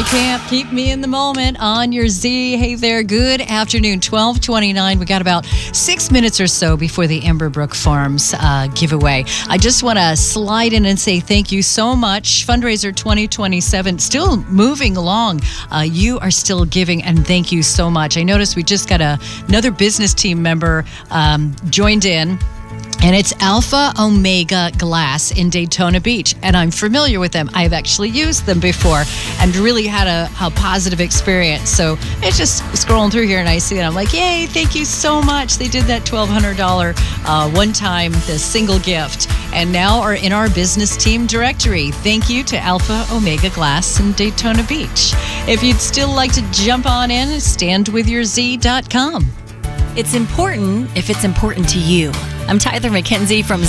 can't keep me in the moment on your Z. Hey there, good afternoon, 12:29. We got about 6 minutes or so before the Emberbrook Farms giveaway. I just want to slide in and say thank you so much. Fundraiser 2027 still moving along. You are still giving, and thank you so much. I noticed we just got another business team member joined in. And it's Alpha Omega Glass in Daytona Beach. And I'm familiar with them. I've actually used them before and really had a positive experience. So it's just scrolling through here and I see it. I'm like, yay, thank you so much. They did that $1,200 one time, the single gift. And now are in our business team directory. Thank you to Alpha Omega Glass in Daytona Beach. If you'd still like to jump on in, standwithyourz.com. It's important if it's important to you. I'm Tyler McKenzie from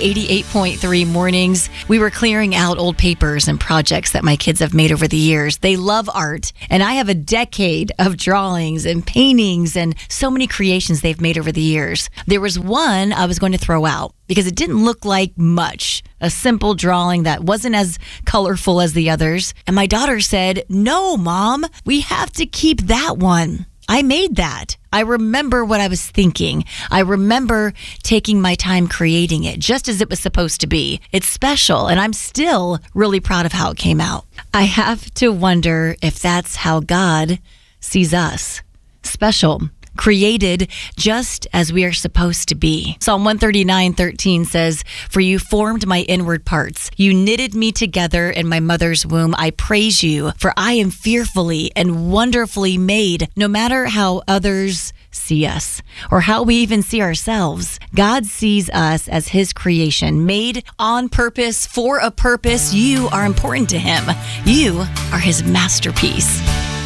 Z88.3 Mornings. We were clearing out old papers and projects that my kids have made over the years. They love art, and I have a decade of drawings and paintings and so many creations they've made over the years. There was one I was going to throw out because it didn't look like much. A simple drawing that wasn't as colorful as the others. And my daughter said, "No, Mom, we have to keep that one." I made that. I remember what I was thinking. I remember taking my time creating it just as it was supposed to be. It's special, and I'm still really proud of how it came out. I have to wonder if that's how God sees us. Special. Created just as we are supposed to be. Psalm 139:13 says, "For you formed my inward parts. You knitted me together in my mother's womb. I praise you, for I am fearfully and wonderfully made." No matter how others see us or how we even see ourselves, God sees us as his creation, made on purpose for a purpose. You are important to him. You are his masterpiece.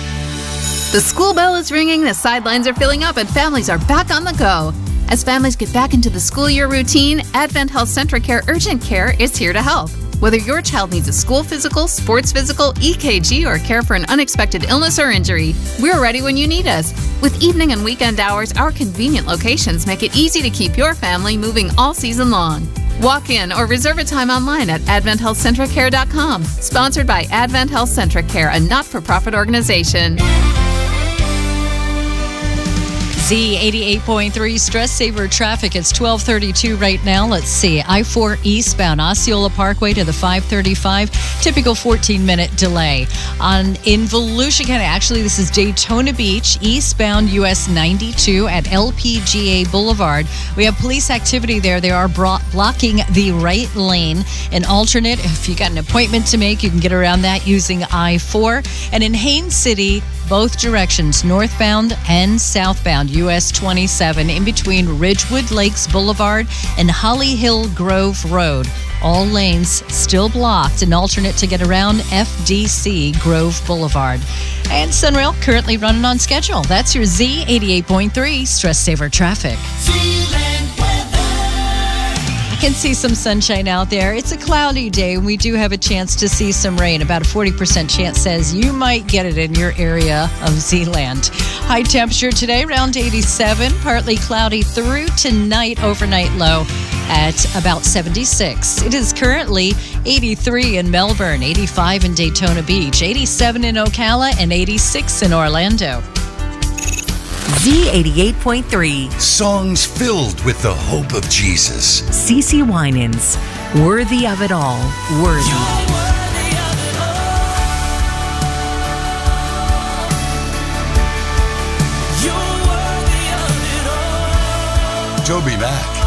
The school bell is ringing, the sidelines are filling up, and families are back on the go. As families get back into the school year routine, Advent Health Centracare Urgent Care is here to help. Whether your child needs a school physical, sports physical, EKG, or care for an unexpected illness or injury, we're ready when you need us. With evening and weekend hours, our convenient locations make it easy to keep your family moving all season long. Walk in or reserve a time online at adventhealthcentracare.com. Sponsored by Advent Health Centracare, a not-for-profit organization. Z88.3 Stress Saver Traffic. It's 12:32 right now. Let's see. I-4 eastbound Osceola Parkway to the 535. Typical 14-minute delay. In Volusia County, actually, this is Daytona Beach, eastbound US 92 at LPGA Boulevard. We have police activity there. They are blocking the right lane. An alternate, if you got an appointment to make, you can get around that using I-4. And in Haines City, both directions, northbound and southbound, US 27, in between Ridgewood Lakes Boulevard and Holly Hill Grove Road. All lanes still blocked. An alternate to get around FDC Grove Boulevard. And Sunrail currently running on schedule. That's your Z88.3 Stress Saver Traffic. I can see some sunshine out there. It's a cloudy day, and we do have a chance to see some rain. About a 40% chance says you might get it in your area of Z-Land. High temperature today, around 87. Partly cloudy through tonight. Overnight low at about 76. It is currently 83 in Melbourne, 85 in Daytona Beach, 87 in Ocala, and 86 in Orlando. Z88.3. Songs filled with the hope of Jesus. CeCe Winans. Worthy of it all. Worthy. Toby Mac.